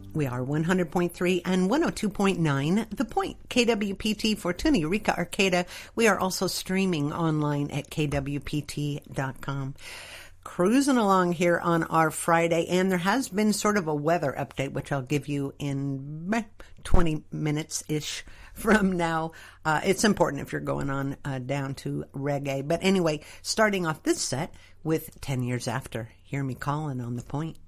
We are 100.3 and 102.9 The Point. KWPT Fortuna, Eureka, Arcata. We are also streaming online at kwpt.com. Cruising along here on our Friday, and there has been sort of a weather update, which I'll give you in 20 minutes-ish from now. It's important if you're going on down to reggae. But anyway, starting off this set with 10 Years After. Hear Me Calling on The Point.